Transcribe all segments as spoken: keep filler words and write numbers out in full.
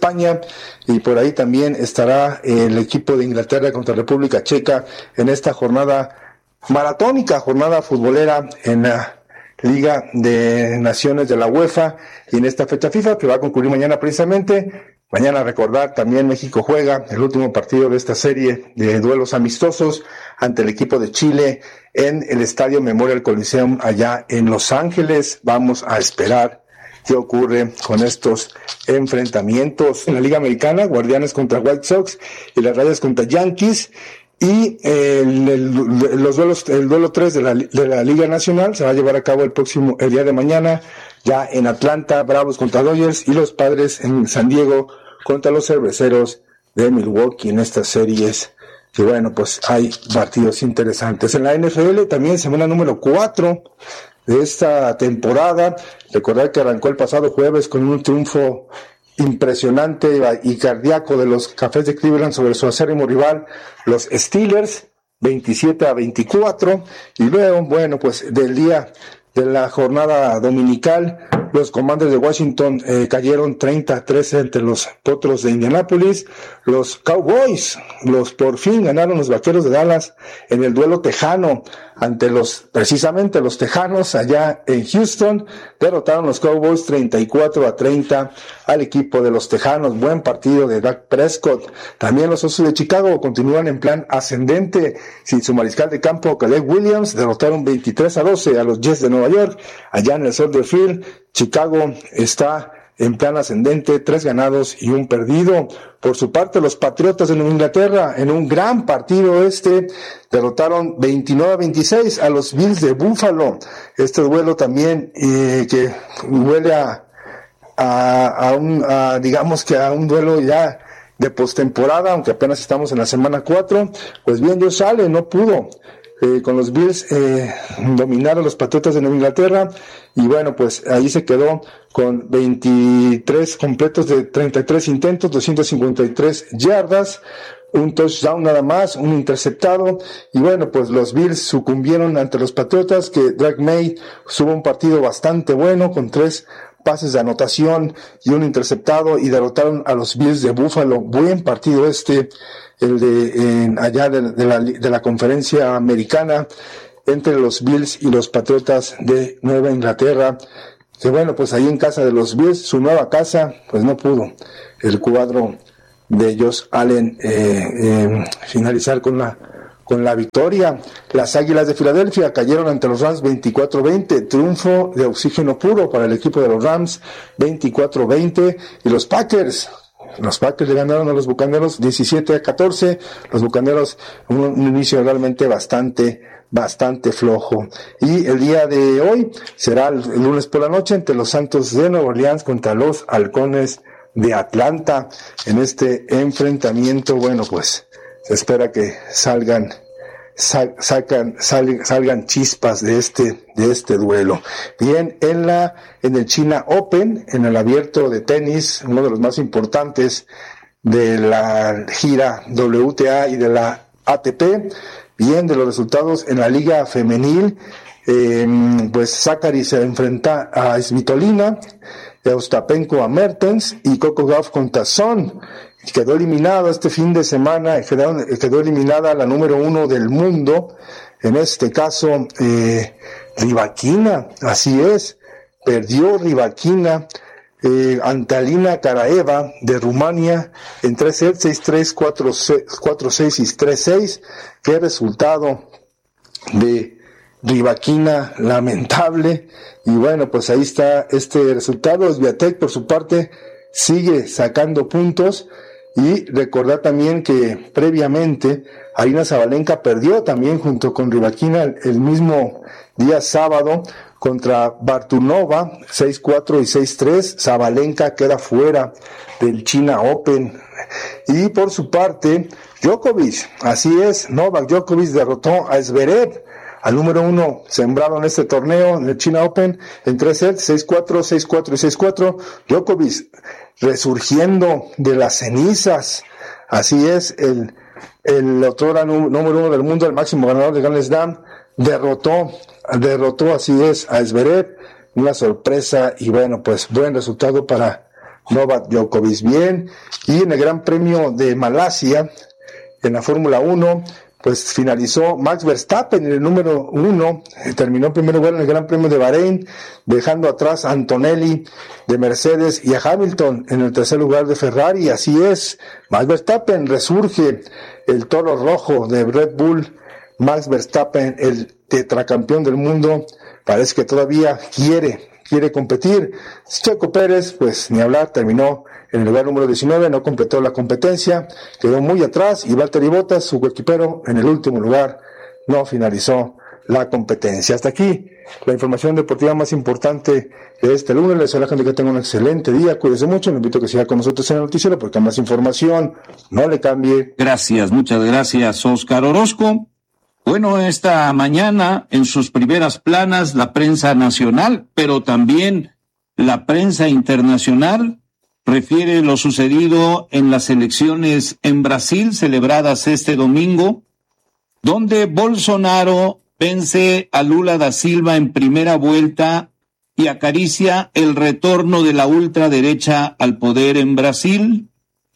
España, y por ahí también estará el equipo de Inglaterra contra República Checa en esta jornada maratónica, jornada futbolera en la Liga de Naciones de la UEFA y en esta fecha FIFA que va a concluir mañana precisamente. Mañana recordar también México juega el último partido de esta serie de duelos amistosos ante el equipo de Chile en el Estadio Memorial Coliseum allá en Los Ángeles. Vamos a esperar qué ocurre con estos enfrentamientos. En la Liga Americana, Guardianes contra White Sox y las Rayas contra Yankees. Y el, el, los duelos, el duelo tres de la, de la Liga Nacional se va a llevar a cabo el próximo, el día de mañana, ya en Atlanta, Bravos contra Dodgers y los Padres en San Diego contra los Cerveceros de Milwaukee en estas series. Que bueno, pues hay partidos interesantes. En la N F L también semana número cuatro de esta temporada. Recordar que arrancó el pasado jueves con un triunfo impresionante y cardíaco de los Cafés de Cleveland sobre su acérrimo rival, los Steelers, veintisiete a veinticuatro, y luego, bueno, pues del día de la jornada dominical, los Commanders de Washington eh, cayeron treinta a trece ante los Potros de Indianápolis. Los Cowboys, los por fin ganaron los Vaqueros de Dallas en el duelo tejano ante los, precisamente los Tejanos allá en Houston. Derrotaron los Cowboys treinta y cuatro a treinta al equipo de los Tejanos. Buen partido de Dak Prescott. También los Osos de Chicago continúan en plan ascendente. Sin su mariscal de campo, Caleb Williams, derrotaron veintitrés a doce a los Jets de Nueva York allá en el Soldier Field. Chicago está en plan ascendente, tres ganados y un perdido. Por su parte, los Patriotas de Nueva Inglaterra, en un gran partido este, derrotaron veintinueve a veintiséis a los Bills de Buffalo. Este duelo también eh, que huele a, a, a un, a, digamos que a un duelo ya de postemporada, aunque apenas estamos en la semana cuatro. Pues bien, Josh Allen no pudo. Eh, con los Bills eh, dominaron a los Patriotas de Nueva Inglaterra y bueno, pues ahí se quedó con veintitrés completos de treinta y tres intentos, doscientas cincuenta y tres yardas, un touchdown nada más, un interceptado, y bueno, pues los Bills sucumbieron ante los Patriotas, que Drake May tuvo un partido bastante bueno con tres pases de anotación y un interceptado y derrotaron a los Bills de Buffalo. Buen partido este, el de en, allá de, de, la, de la conferencia americana entre los Bills y los Patriotas de Nueva Inglaterra. Que bueno, pues ahí en casa de los Bills, su nueva casa, pues no pudo el cuadro de Josh Allen eh, eh, finalizar con la con la victoria. Las Águilas de Filadelfia cayeron ante los Rams veinticuatro a veinte, triunfo de oxígeno puro para el equipo de los Rams, veinticuatro a veinte, y los Packers, los Packers le ganaron a los Bucaneros diecisiete a catorce, los Bucaneros un, un inicio realmente bastante, bastante flojo. Y el día de hoy será el, el lunes por la noche entre los Santos de Nueva Orleans contra los Halcones de Atlanta en este enfrentamiento. Bueno, pues se espera que salgan, sal, sacan, sal, salgan chispas de este, de este duelo. Bien, en la, en el China Open, en el abierto de tenis, uno de los más importantes de la gira W T A y de la A T P, bien, de los resultados en la liga femenil, eh, pues Zachary se enfrenta a Svitolina, Ostapenko a Mertens y Coco Gauff contra Son. Quedó eliminada este fin de semana, quedó, quedó eliminada la número uno del mundo, en este caso, eh, Rybakina, así es, perdió Rybakina, eh, ante Alina Karaeva de Rumania, en tres sets, seis tres, cuatro seis y tres seis, qué resultado de Rybakina, lamentable, y bueno, pues ahí está este resultado. Swiatek, por su parte, sigue sacando puntos. Y recordar también que previamente Aryna Sabalenka perdió también junto con Rybakina el, el mismo día sábado contra Bartunova, seis cuatro y seis tres. Sabalenka queda fuera del China Open. Y por su parte, Djokovic, así es, Novak Djokovic derrotó a Zverev, al número uno sembrado en este torneo, en el China Open, en tres sets, seis cuatro, seis cuatro y seis cuatro. Djokovic resurgiendo de las cenizas, así es, el, el autor número uno del mundo, el máximo ganador de Grand Slam, derrotó, derrotó, así es, a Zverev, una sorpresa, y bueno, pues buen resultado para, Novak Djokovic. Bien, y en el Gran Premio de Malasia, en la Fórmula uno, pues finalizó Max Verstappen en el número uno, terminó en primer lugar en el Gran Premio de Bahrein, dejando atrás a Antonelli de Mercedes y a Hamilton en el tercer lugar de Ferrari. Así es, Max Verstappen resurge, el toro rojo de Red Bull. Max Verstappen, el tetracampeón del mundo, parece que todavía quiere, quiere competir. Checo Pérez, pues ni hablar, terminó en el lugar número diecinueve, no completó la competencia, quedó muy atrás, y Valtteri Bottas, su coequipero, en el último lugar, no finalizó la competencia. Hasta aquí la información deportiva más importante de este lunes. Les deseo a la gente que tenga un excelente día, cuídese mucho, le invito a que siga con nosotros en el noticiero porque hay más información, no le cambie. Gracias, muchas gracias, Oscar Orozco. Bueno, esta mañana en sus primeras planas la prensa nacional, pero también la prensa internacional, refiere lo sucedido en las elecciones en Brasil celebradas este domingo, donde Bolsonaro vence a Lula da Silva en primera vuelta y acaricia el retorno de la ultraderecha al poder en Brasil.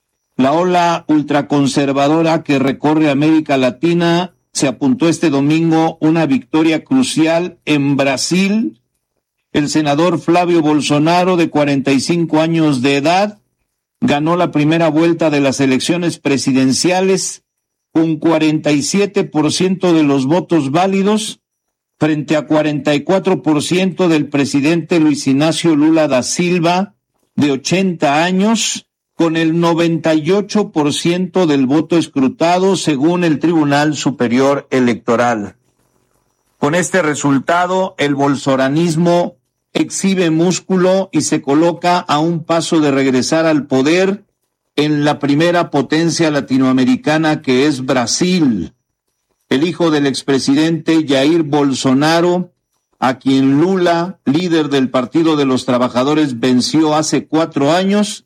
La ola ultraconservadora que recorre América Latina se apuntó este domingo una victoria crucial en Brasil. El senador Flavio Bolsonaro, de cuarenta y cinco años de edad, ganó la primera vuelta de las elecciones presidenciales con cuarenta y siete por ciento de los votos válidos frente a cuarenta y cuatro por ciento del presidente Luis Ignacio Lula da Silva, de ochenta años, con el noventa y ocho por ciento del voto escrutado según el Tribunal Superior Electoral. Con este resultado, el bolsonarismo exhibe músculo y se coloca a un paso de regresar al poder en la primera potencia latinoamericana, que es Brasil. El hijo del expresidente Jair Bolsonaro, a quien Lula, líder del Partido de los Trabajadores, venció hace cuatro años,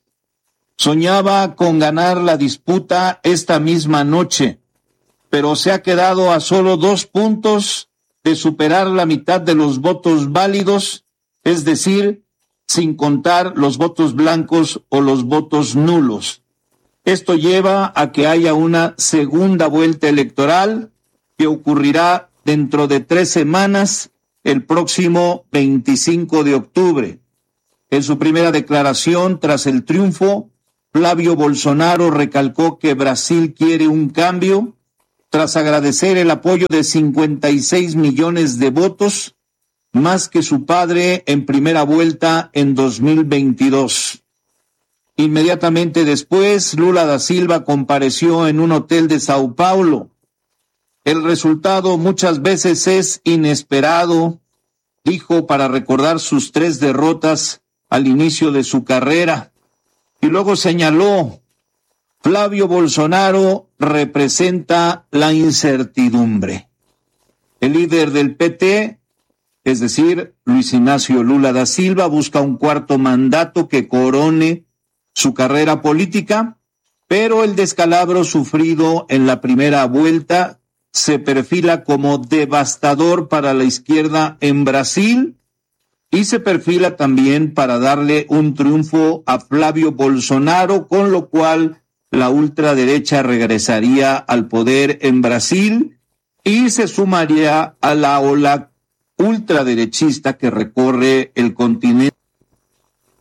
soñaba con ganar la disputa esta misma noche, pero se ha quedado a solo dos puntos de superar la mitad de los votos válidos, es decir, sin contar los votos blancos o los votos nulos. Esto lleva a que haya una segunda vuelta electoral que ocurrirá dentro de tres semanas, el próximo veinticinco de octubre. En su primera declaración tras el triunfo, Flavio Bolsonaro recalcó que Brasil quiere un cambio, tras agradecer el apoyo de cincuenta y seis millones de votos, más que su padre en primera vuelta en dos mil veintidós. Inmediatamente después, Lula da Silva compareció en un hotel de Sao Paulo. El resultado muchas veces es inesperado, dijo, para recordar sus tres derrotas al inicio de su carrera. Y luego señaló, Flavio Bolsonaro representa la incertidumbre. El líder del P T, es decir, Luis Ignacio Lula da Silva, busca un cuarto mandato que corone su carrera política, pero el descalabro sufrido en la primera vuelta se perfila como devastador para la izquierda en Brasil y se perfila también para darle un triunfo a Flavio Bolsonaro, con lo cual la ultraderecha regresaría al poder en Brasil y se sumaría a la ola ultraderechista que recorre el continente.